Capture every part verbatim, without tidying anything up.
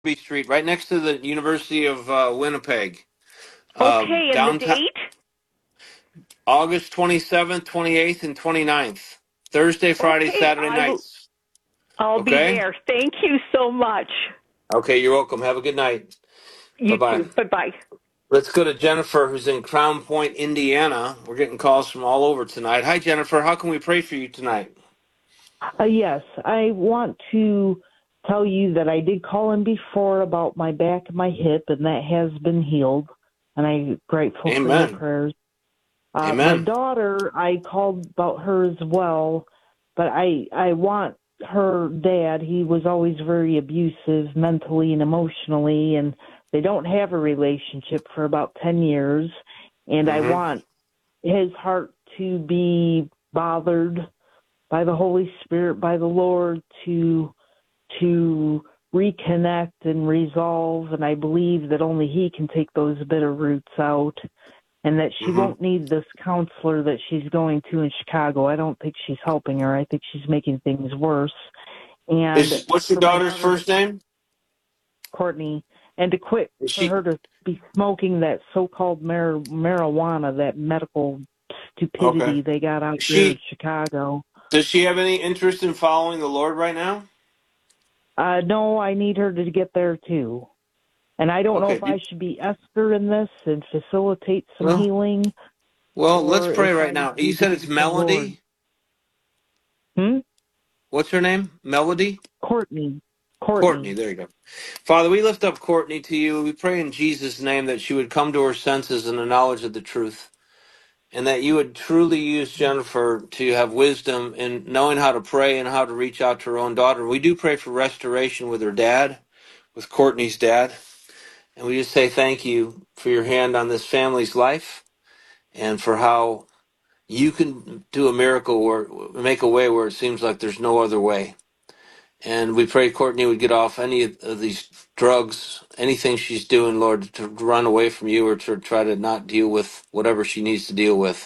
B Street, right next to the University of uh, Winnipeg. Um, Okay, and the downtown, date? August twenty-seventh, twenty-eighth, and twenty-ninth. Thursday, Friday, Okay, Saturday I will. nights. I'll be Okay? there. Thank you so much. Okay, you're welcome. Have a good night. You Bye-bye. too. Bye bye. Let's go to Jennifer, who's in Crown Point, Indiana. We're getting calls from all over tonight. Hi, Jennifer. How can we pray for you tonight? Uh, yes, I want to tell you that I did call in before about my back and my hip, and that has been healed, and I'm grateful for your Amen. prayers. Uh, my Amen. daughter, I called about her as well, but I I want her dad. He was always very abusive mentally and emotionally, and they don't have a relationship for about ten years, and I Mm-hmm. want his heart to be bothered by the Holy Spirit, by the Lord, to to reconnect and resolve. And I believe that only He can take those bitter roots out, and that she Mm-hmm. won't need this counselor that she's going to in Chicago. I don't think she's helping her. I think she's making things worse. And Is what's your for my daughter's daughter, first name? Courtney, and to quit Is for she her to be smoking that so-called mar- marijuana, that medical okay? stupidity they got out Is there in she Chicago. does she have any interest in following the Lord right now? Uh, no, I need her to get there too. And I don't know Okay. if I should be Esther in this and facilitate some Well, healing, well, let's or pray if right I now. You need to said go it's to the Lord. Melody. Hmm? What's her name? Melody? Courtney. Courtney. Courtney. There you go. Father, we lift up Courtney to you. We pray in Jesus' name that she would come to her senses in the knowledge of the truth, and that you would truly use Jennifer to have wisdom in knowing how to pray and how to reach out to her own daughter. We do pray for restoration with her dad, with Courtney's dad. And we just say thank you for your hand on this family's life and for how you can do a miracle or make a way where it seems like there's no other way. And we pray Courtney would get off any of these drugs, anything she's doing, Lord, to run away from you or to try to not deal with whatever she needs to deal with.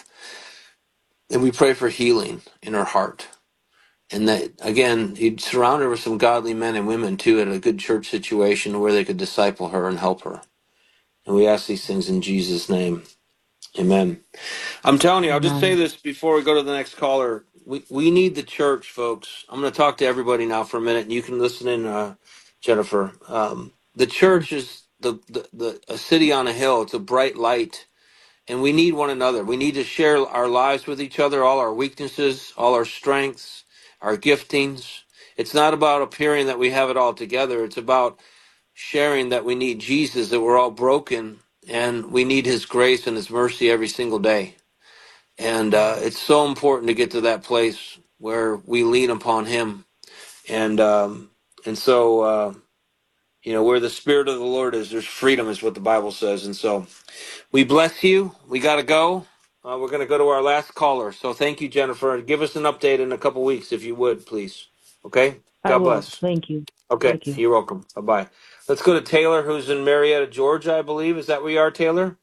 And we pray for healing in her heart. And that, again, you'd surround her with some godly men and women, too, at a good church situation where they could disciple her and help her. And we ask these things in Jesus' name. Amen. I'm telling you, I'll just say Amen. this before we go to the next caller. We we need the church, folks. I'm going to talk to everybody now for a minute, and you can listen in, uh, Jennifer. Um, the Sure. church is the, the, the a city on a hill. It's a bright light, and we need one another. We need to share our lives with each other, all our weaknesses, all our strengths, our giftings. It's not about appearing that we have it all together. It's about sharing that we need Jesus, that we're all broken, and we need his grace and his mercy every single day. And uh, it's so important to get to that place where we lean upon him. And um, and so, uh, you know, where the Spirit of the Lord is, there's freedom, is what the Bible says. And so we bless you. We got to go. Uh, we're going to go to our last caller. So thank you, Jennifer. Give us an update in a couple weeks, if you would, please. Okay? I God will. bless. Thank you. Okay, Thank you. you're welcome. Bye-bye. Let's go to Taylor, who's in Marietta, Georgia, I believe. Is that where you are, Taylor?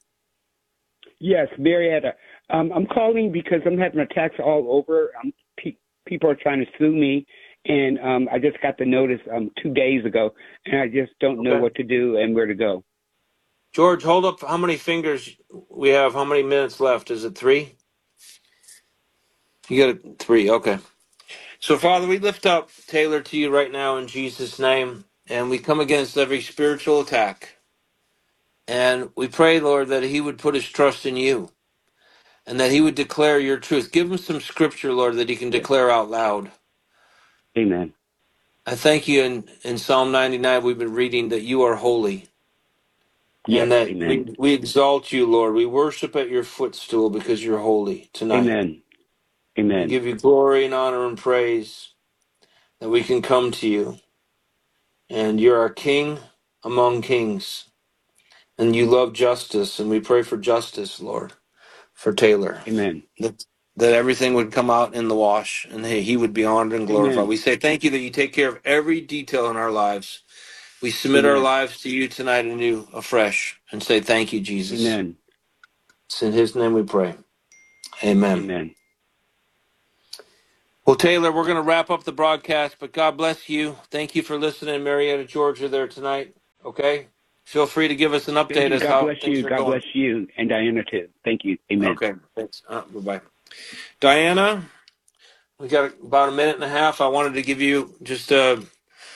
Yes, Marietta. Um, I'm calling because I'm having attacks all over. Um, pe- people are trying to sue me, and um, I just got the notice um, two days ago, and I just don't know Okay. what to do and where to go. George, hold up how many fingers we have. How many minutes left? Is it three? You got it, three. Okay. So, Father, we lift up Taylor to you right now in Jesus' name, and we come against every spiritual attack. And we pray, Lord, that he would put his trust in you and that he would declare your truth. Give him some scripture, Lord, that he can Yes. declare out loud. Amen. I thank you in, in Psalm ninety-nine, we've been reading that you are holy Yes. and that Amen. we, we exalt you, Lord. We worship at your footstool because you're holy tonight. Amen. We Amen. give you glory and honor and praise that we can come to you. And you're our King among kings. And you love justice. And we pray for justice, Lord, for Taylor. Amen. That, that everything would come out in the wash and hey, he would be honored and glorified. Amen. We say thank you that you take care of every detail in our lives. We submit our Amen. lives to you tonight anew, afresh, and say thank you, Jesus. Amen. It's in his name we pray. Amen. Amen. Well, Taylor, we're going to wrap up the broadcast, but God bless you. Thank you for listening, Marietta, Georgia, there tonight. Okay? Feel free to give us an Thank update you. as God how bless things you. are God going. bless you and Diana too. Thank you. Amen. Okay, thanks. Uh, bye-bye. Diana, we got about a minute and a half. I wanted to give you just a,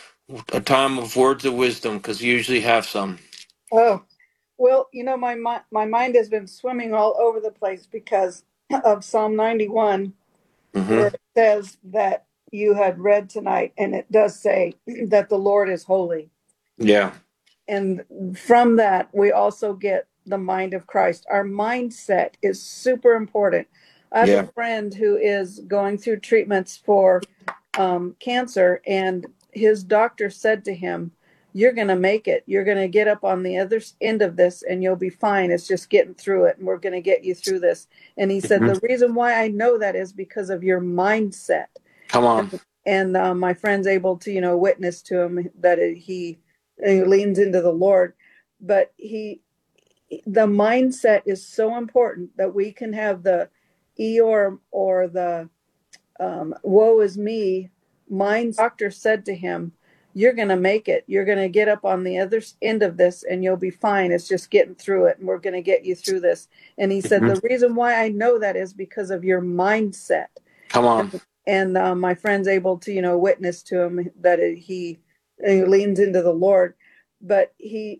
a time of words of wisdom because you usually have some. Oh, well, you know, my mi- my mind has been swimming all over the place because of Psalm ninety-one, where Mm-hmm. it says that you had read tonight, and it does say that the Lord is holy. Yeah. And from that, we also get the mind of Christ. Our mindset is super important. I have Yeah. a friend who is going through treatments for um, cancer, and his doctor said to him, "You're going to make it. You're going to get up on the other end of this and you'll be fine. It's just getting through it, and we're going to get you through this." And he said, Mm-hmm. "The reason why I know that is because of your mindset." Come on. And, and uh, my friend's able to, you know, witness to him that it, he, he leans into the Lord. But he, the mindset is so important that we can have the Eeyore or the um, woe is me mind. Doctor said to him, "You're going to make it. You're going to get up on the other end of this and you'll be fine. It's just getting through it, and we're going to get you through this." And he said, Mm-hmm. "The reason why I know that is because of your mindset." Come on. And, and uh, my friend's able to, you know, witness to him that it, he, he leans into the Lord. But he,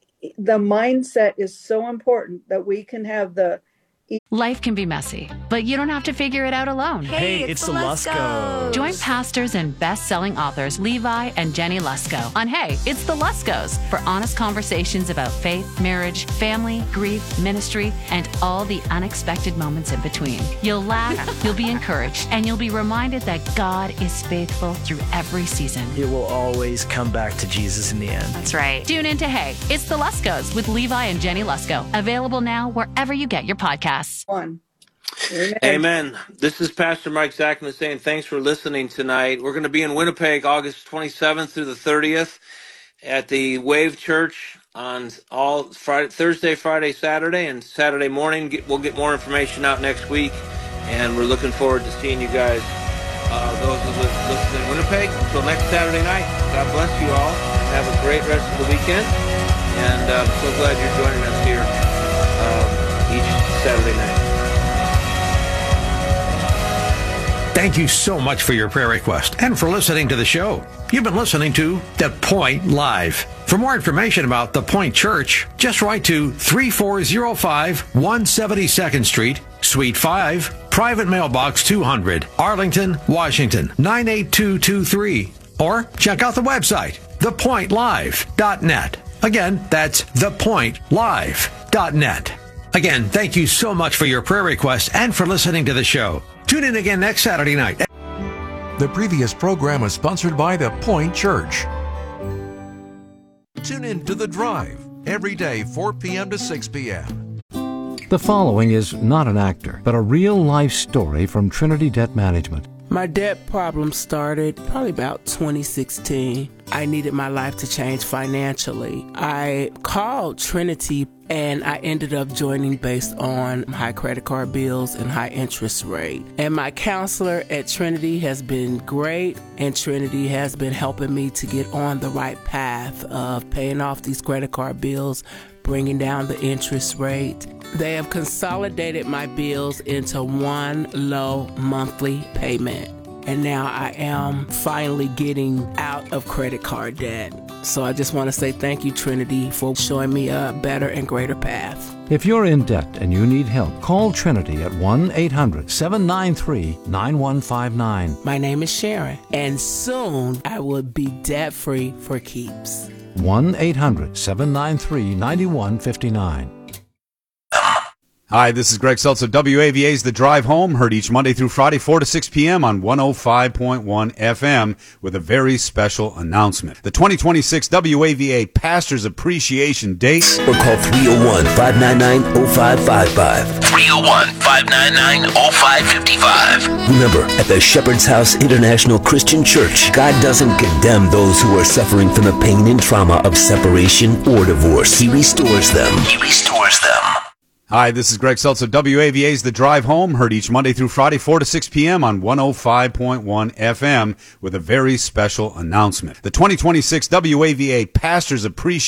the mindset is so important that we can have the Life can be messy, but you don't have to figure it out alone. Hey, it's, it's the Luskos. Join pastors and best-selling authors Levi and Jenny Lusko on Hey, It's the Luskos for honest conversations about faith, marriage, family, grief, ministry, and all the unexpected moments in between. You'll laugh, you'll be encouraged, and you'll be reminded that God is faithful through every season. It will always come back to Jesus in the end. That's right. Tune into Hey, It's the Luskos with Levi and Jenny Lusko. Available now wherever you get your podcasts. one. Amen. Amen. This is Pastor Mike Zachman saying thanks for listening tonight. We're going to be in Winnipeg August twenty-seventh through the thirtieth at the Wave Church on all Friday, Thursday, Friday, Saturday, and Saturday morning. Get, we'll get more information out next week, and we're looking forward to seeing you guys, uh, those who li- listen in Winnipeg. Until next Saturday night, God bless you all, and have a great rest of the weekend. And uh, I'm so glad you're joining us here um, each Saturday night. Thank you so much for your prayer request and for listening to the show. You've been listening to The Point Live. For more information about The Point Church, just write to three four zero five, one seventy-second Street, Suite five, Private Mailbox two hundred, Arlington, Washington, nine eight two two three. Or check out the website, the point live dot net. Again, that's the point live dot net. Again, thank you so much for your prayer requests and for listening to the show. Tune in again next Saturday night. The previous program is sponsored by The Point Church. Tune in to The Drive every day, four p.m. to six p.m. The following is not an actor, but a real-life story from Trinity Debt Management. My debt problem started probably about twenty sixteen. I needed my life to change financially. I called Trinity and I ended up joining based on high credit card bills and high interest rate. And my counselor at Trinity has been great, and Trinity has been helping me to get on the right path of paying off these credit card bills, bringing down the interest rate. They have consolidated my bills into one low monthly payment. And now I am finally getting out of credit card debt. So I just want to say thank you, Trinity, for showing me a better and greater path. If you're in debt and you need help, call Trinity at one eight hundred, seven nine three, nine one five nine. My name is Sharon, and soon I will be debt-free for keeps. one eight hundred, seven nine three, nine one five nine. Hi, this is Greg Seltzer, W A V A's The Drive Home, heard each Monday through Friday, four to six p.m. on one oh five point one F M, with a very special announcement. The twenty twenty-six W A V A Pastors Appreciation Day. Or call three oh one, five nine nine, oh five five five. three oh one, five nine nine, oh five five five. Remember, at the Shepherd's House International Christian Church, God doesn't condemn those who are suffering from the pain and trauma of separation or divorce. He restores them. He restores them. Hi, this is Greg Seltzer, W A V A's The Drive Home, heard each Monday through Friday, four to six p.m. on one oh five point one F M, with a very special announcement. The twenty twenty-six W A V A Pastors Appreciation